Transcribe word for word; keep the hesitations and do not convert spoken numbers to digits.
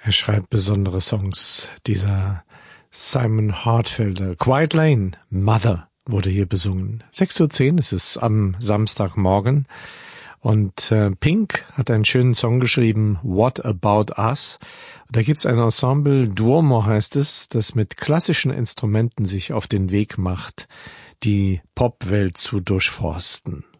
Er schreibt besondere Songs, dieser Simon Hartfelder. Quiet Lane, Mother wurde hier besungen. sechs Uhr zehn ist es am Samstagmorgen. Und äh, Pink hat einen schönen Song geschrieben, What About Us? Da gibt's ein Ensemble, Duomo heißt es, das mit klassischen Instrumenten sich auf den Weg macht, die Popwelt zu durchforsten.